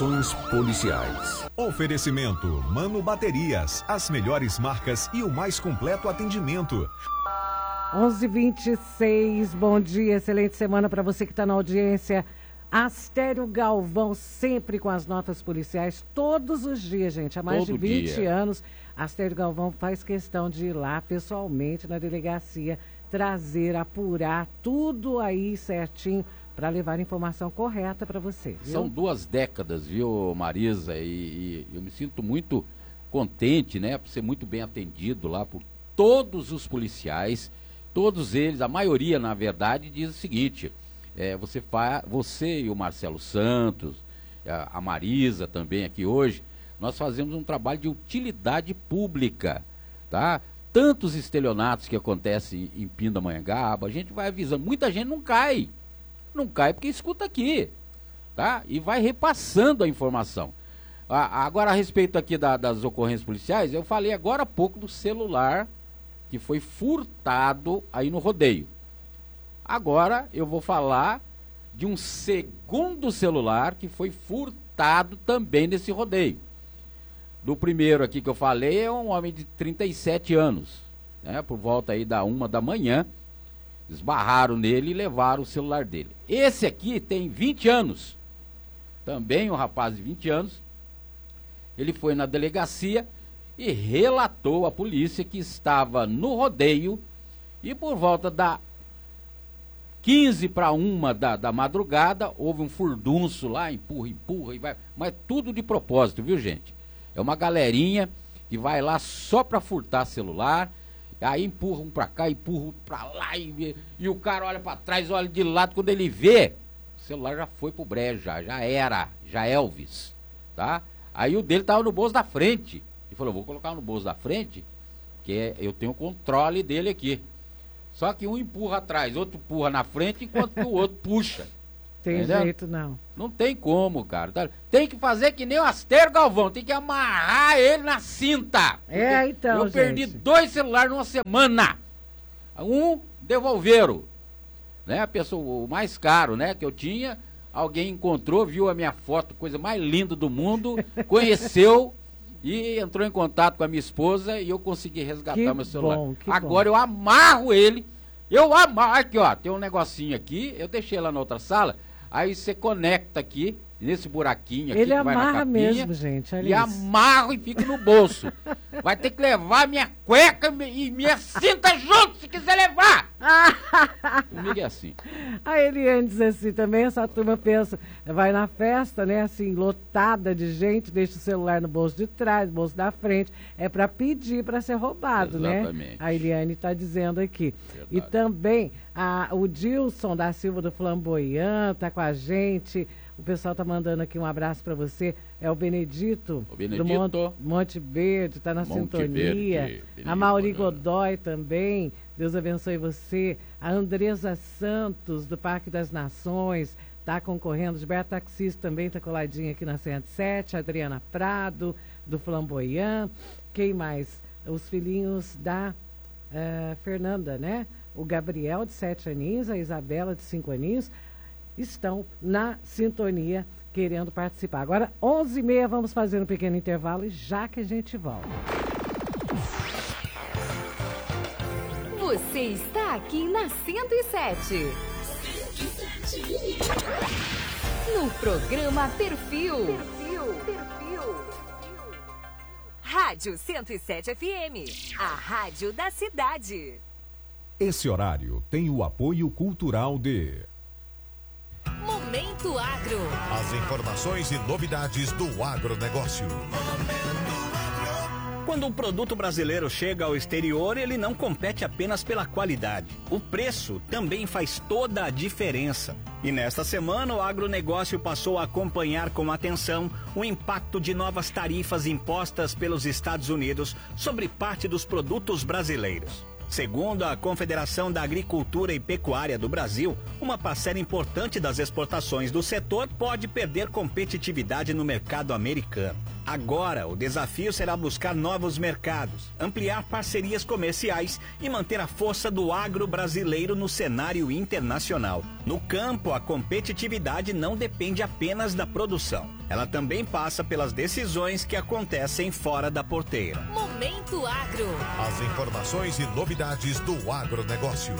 Policiais. Oferecimento Mano Baterias, as melhores marcas e o mais completo atendimento. 11h26, bom dia, excelente semana para você que está na audiência. Astério Galvão, sempre com as notas policiais, todos os dias, gente, há mais de 20 anos. Astério Galvão faz questão de ir lá pessoalmente na delegacia, trazer, apurar tudo aí certinho, para levar a informação correta para você. Viu? São 2 décadas, viu, Marisa? E eu me sinto muito contente, né? Por ser muito bem atendido lá por todos os policiais. Todos eles, a maioria, na verdade, diz o seguinte: você e o Marcelo Santos, a Marisa também aqui hoje, nós fazemos um trabalho de utilidade pública, tá? Tantos estelionatos que acontecem em Pindamonhangaba, a gente vai avisando. Muita gente não cai. Não cai porque escuta aqui, tá? E vai repassando a informação. Agora, a respeito aqui das ocorrências policiais, eu falei agora há pouco do celular que foi furtado aí no rodeio. Agora eu vou falar de um segundo celular que foi furtado também nesse rodeio. Do primeiro aqui que eu falei é um homem de 37 anos, né? Por volta aí da 1 da manhã. Esbarraram nele e levaram o celular dele. Esse aqui tem 20 anos. Também um rapaz de 20 anos. Ele foi na delegacia e relatou à polícia que estava no rodeio e por volta da 15 para 1 da madrugada houve um furdunço lá, empurra e vai. Mas tudo de propósito, viu, gente? É uma galerinha que vai lá só para furtar celular. Aí empurra um pra cá, empurra um pra lá e o cara olha pra trás, olha de lado, quando ele vê, o celular já foi pro brejo, já Elvis, tá? Aí o dele tava no bolso da frente, ele falou, vou colocar no bolso da frente, que eu tenho o controle dele aqui. Só que um empurra atrás, outro empurra na frente, enquanto que o outro puxa. Tem entendeu? jeito não. Não tem como, cara. Tem que fazer que nem o Astério Galvão, tem que amarrar ele na cinta. Então, eu perdi 2 celulares numa semana. Um devolveram, né? A pessoa, o mais caro, né, que eu tinha, alguém encontrou, viu a minha foto, coisa mais linda do mundo, conheceu e entrou em contato com a minha esposa e eu consegui resgatar meu celular. Agora eu amarro ele. Aqui, ó, tem um negocinho aqui, eu deixei lá na outra sala. Aí você conecta aqui, nesse buraquinho aqui, ele que vai na capinha, mesmo, gente, e amarro e fica no bolso. Vai ter que levar minha cueca e minha cinta junto, se quiser levar. Comigo é assim. A Eliane diz assim, também essa turma pensa, vai na festa, né, assim, lotada de gente, deixa o celular no bolso de trás, no bolso da frente, é para pedir para ser roubado, exatamente, né? A Eliane está dizendo aqui. Verdade. E também o Dilson da Silva do Flamboyant está com a gente. O pessoal tá mandando aqui um abraço para você. É o Benedito, do Monte Verde, tá na sintonia. A Mauri Godoy também. Deus abençoe você. A Andresa Santos, do Parque das Nações, tá concorrendo. Gilberto Taxista também tá coladinha aqui na 107. A Adriana Prado, do Flamboyant. Quem mais? Os filhinhos da Fernanda, né? O Gabriel, de 7 aninhos, a Isabela, de 5 aninhos, estão na sintonia querendo participar. Agora, 11h30, vamos fazer um pequeno intervalo e já que a gente volta. Você está aqui na 107. No programa Perfil. Rádio 107 FM, a rádio da cidade. Esse horário tem o apoio cultural de... Momento Agro. As informações e novidades do agronegócio. Quando um produto brasileiro chega ao exterior, ele não compete apenas pela qualidade. O preço também faz toda a diferença. E nesta semana, o agronegócio passou a acompanhar com atenção o impacto de novas tarifas impostas pelos Estados Unidos sobre parte dos produtos brasileiros. Segundo a Confederação da Agricultura e Pecuária do Brasil, uma parcela importante das exportações do setor pode perder competitividade no mercado americano. Agora, o desafio será buscar novos mercados, ampliar parcerias comerciais e manter a força do agro brasileiro no cenário internacional. No campo, a competitividade não depende apenas da produção. Ela também passa pelas decisões que acontecem fora da porteira. Momento Agro. As informações e novidades do agronegócio.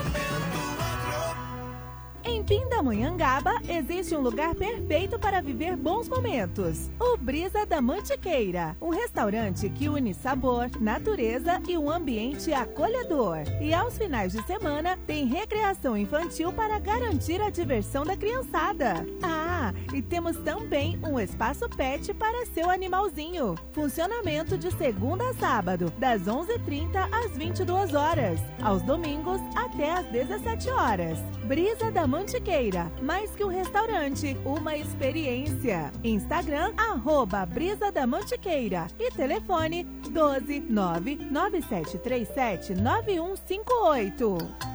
Em Pindamonhangaba, existe um lugar perfeito para viver bons momentos. O Brisa da Mantiqueira, um restaurante que une sabor, natureza e um ambiente acolhedor. E aos finais de semana, tem recreação infantil para garantir a diversão da criançada. Ah, e temos também um espaço pet para seu animalzinho. Funcionamento de segunda a sábado, das 11h30 às 22 horas. Aos domingos, até às 17 horas. Brisa da Mantiqueira, mais que um restaurante, uma experiência. Instagram, @Brisa da Mantiqueira e telefone 12 99737 9158.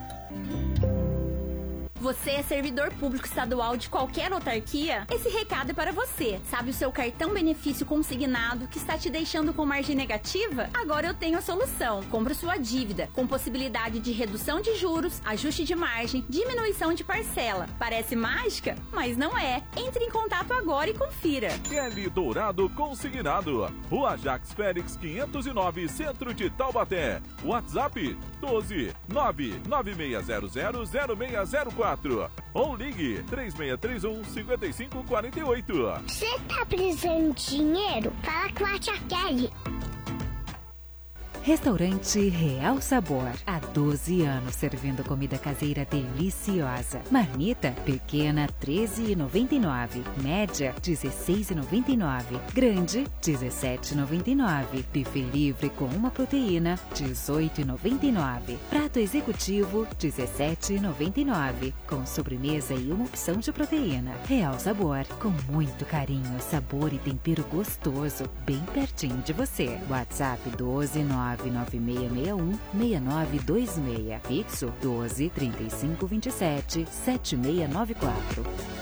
Você é servidor público estadual de qualquer autarquia? Esse recado é para você. Sabe o seu cartão benefício consignado que está te deixando com margem negativa? Agora eu tenho a solução. Compre sua dívida, com possibilidade de redução de juros, ajuste de margem, diminuição de parcela. Parece mágica? Mas não é. Entre em contato agora e confira. Kelly Dourado Consignado. Rua Jacques Félix 509, Centro de Taubaté. WhatsApp 12 99600 0604. Ou ligue 3631 5548. Você tá precisando de dinheiro? Fala com a tia Kelly. Restaurante Real Sabor. Há 12 anos servindo comida caseira deliciosa. Marmita pequena, R$13,99. Média, R$16,99. Grande, R$17,99. Buffet livre com uma proteína, R$18,99. Prato executivo, R$17,99. Com sobremesa e uma opção de proteína. Real Sabor, com muito carinho, sabor e tempero gostoso, bem pertinho de você. WhatsApp 12996616926. Fixo 12 3527 7694.